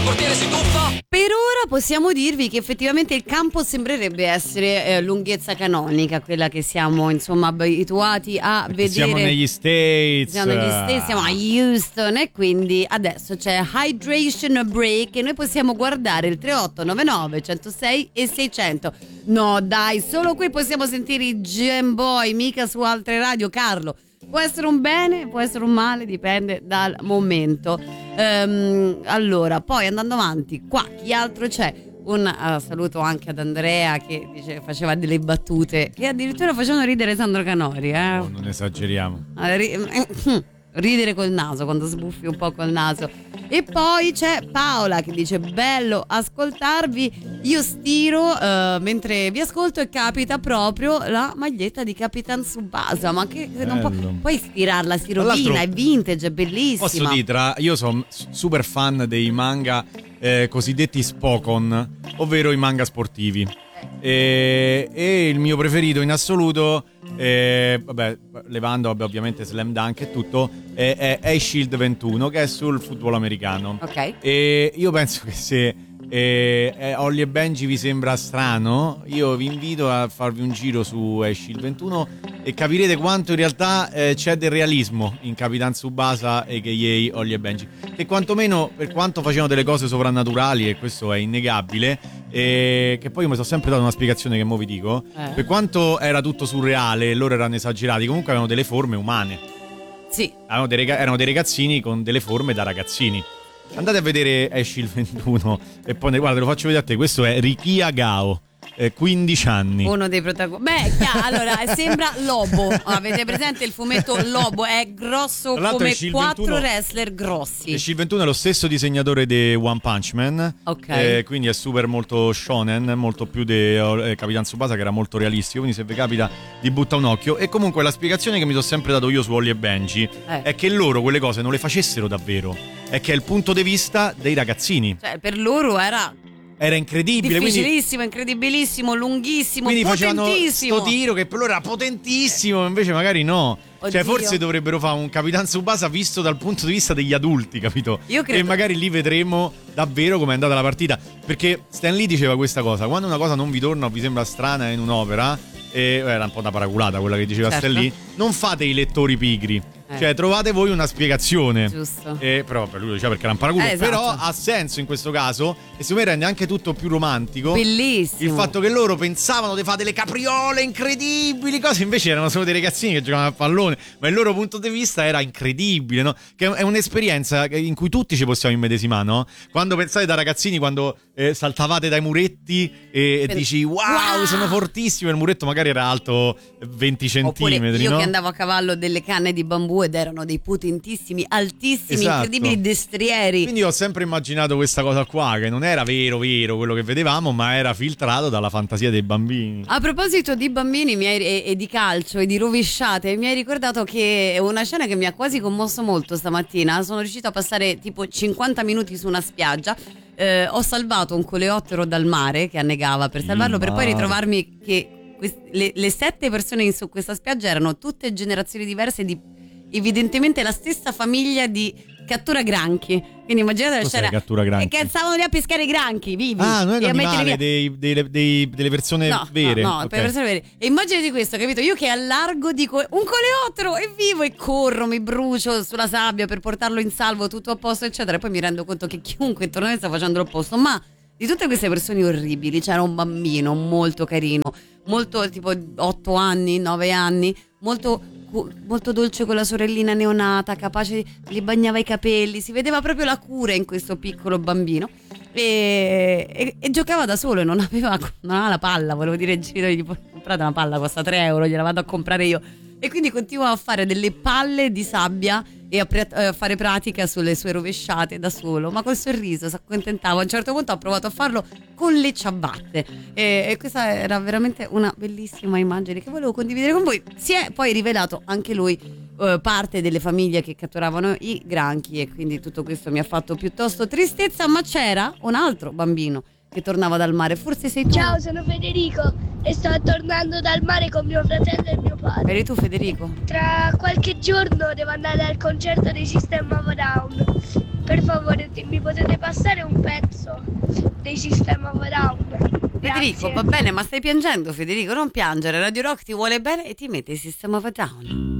portiere si tuffa. Per ora possiamo dirvi che effettivamente il campo sembrerebbe essere lunghezza canonica, quella che siamo insomma abituati a vedere. Siamo negli States. Siamo a Houston e quindi adesso c'è Hydration Break e noi possiamo guardare il 3899 106 e 600. No dai, solo qui possiamo sentire i Jam Boy, mica su altre radio. Carlo, può essere un bene, può essere un male, dipende dal momento. Allora, poi andando avanti, qua chi altro c'è? Un saluto anche ad Andrea che faceva delle battute che addirittura facevano ridere Sandro Canori. No, non esageriamo. Ridere col naso, quando sbuffi un po' col naso. E poi c'è Paola che dice: bello ascoltarvi, io stiro mentre vi ascolto e capita proprio la maglietta di Capitan Tsubasa. Ma che non puoi stirarla, si rovina, è vintage, è bellissima. Posso dire, io sono super fan dei manga cosiddetti Spokon, ovvero i manga sportivi. E il mio preferito in assoluto, levando ovviamente Slam Dunk e tutto, è Ice Shield 21, che è sul football americano. Ok. E io penso che se Holly e Benji vi sembra strano, io vi invito a farvi un giro su Ice Shield 21 e capirete quanto in realtà c'è del realismo in Capitan Tsubasa e a.k.a. Holly e Benji, che quantomeno, per quanto facevano delle cose sovrannaturali, e questo è innegabile, che poi io mi sono sempre dato una spiegazione che mo vi dico, per quanto era tutto surreale e loro erano esagerati, comunque avevano delle forme umane. Sì. Erano dei ragazzini con delle forme da ragazzini. Andate a vedere Ice Shield 21 e poi guarda, te lo faccio vedere a te. Questo è Riki Agao, 15 anni. Uno dei protagonisti. Allora sembra Lobo. Avete presente il fumetto Lobo? È grosso come 4 wrestler grossi. Ice Shield 21 è lo stesso disegnatore di One Punch Man. Ok. Quindi è super molto shonen, molto più di Capitan Tsubasa, che era molto realistico. Quindi se vi capita di butta un occhio. E comunque la spiegazione che mi sono sempre dato io su Holly e Benji è che loro quelle cose non le facessero davvero. È che è il punto di vista dei ragazzini. Cioè, per loro era incredibile, difficilissimo, incredibilissimo, lunghissimo, quindi potentissimo. facevano sto tiro che per loro era potentissimo, invece magari no. Oddio. Cioè forse dovrebbero fare un Capitan Tsubasa visto dal punto di vista degli adulti, capito? Io credo. E magari lì vedremo davvero com'è andata la partita, perché Stan Lee diceva questa cosa: quando una cosa non vi torna o vi sembra strana in un'opera, era un po' da paraculata quella che diceva Stan Lee, non fate i lettori pigri. Cioè trovate voi una spiegazione. Giusto. Però per lui lo diceva perché era un paraculo. Esatto. Però ha senso in questo caso. E secondo me rende anche tutto più romantico. Bellissimo. Il fatto che loro pensavano di fare delle capriole incredibili, cose invece erano solo dei ragazzini che giocavano a pallone. Ma il loro punto di vista era incredibile, no? Che è un'esperienza in cui tutti ci possiamo immedesimare, no? Quando pensate da ragazzini, quando saltavate dai muretti e dici wow, sono fortissimo, e il muretto magari era alto 20 centimetri. Oppure io no? che andavo a cavallo delle canne di bambù ed erano dei potentissimi, altissimi, Esatto. incredibili destrieri. Quindi ho sempre immaginato questa cosa qua, che non era vero quello che vedevamo, ma era filtrato dalla fantasia dei bambini. A proposito di bambini e di calcio e di rovesciate, mi hai ricordato che è una scena che mi ha quasi commosso molto stamattina. Sono riuscita a passare tipo 50 minuti su una spiaggia. Ho salvato un coleottero dal mare che annegava per salvarlo, per poi ritrovarmi che le 7 persone su questa spiaggia erano tutte generazioni diverse di evidentemente la stessa famiglia di cattura granchi. Quindi immaginate la scena. Cattura granchi? Che stavano lì a pescare i granchi vivi. Non è e a un metterli animale, via. delle persone vere. No, Okay. per persone vere. E immaginati questo, capito? Io che allargo dico un coleottero è vivo e corro, mi brucio sulla sabbia per portarlo in salvo, tutto a posto eccetera, e poi mi rendo conto che chiunque intorno a me sta facendo l'opposto. Ma di tutte queste persone orribili c'era un bambino molto carino, molto tipo 8 anni, 9 anni, molto dolce con la sorellina neonata, capace, gli bagnava i capelli, si vedeva proprio la cura in questo piccolo bambino e giocava da solo e non aveva la palla. Volevo dire ai genitori, comprate una palla, costa 3 euro, gliela vado a comprare io. E quindi continuava a fare delle palle di sabbia e a fare pratica sulle sue rovesciate da solo, ma col sorriso si accontentava. A un certo punto ho provato a farlo con le ciabatte e questa era veramente una bellissima immagine che volevo condividere con voi. Si è poi rivelato anche lui parte delle famiglie che catturavano i granchi e quindi tutto questo mi ha fatto piuttosto tristezza. Ma c'era un altro bambino che tornava dal mare, forse sei tu. Ciao, sono Federico e sto tornando dal mare con mio fratello e mio padre. Eri tu, Federico? Tra qualche giorno devo andare al concerto dei System of a Down Per favore, mi potete passare un pezzo dei System of a Down? Federico, Grazie. va bene, ma stai piangendo, Federico? Non piangere. Radio Rock ti vuole bene e ti mette il System of a Down.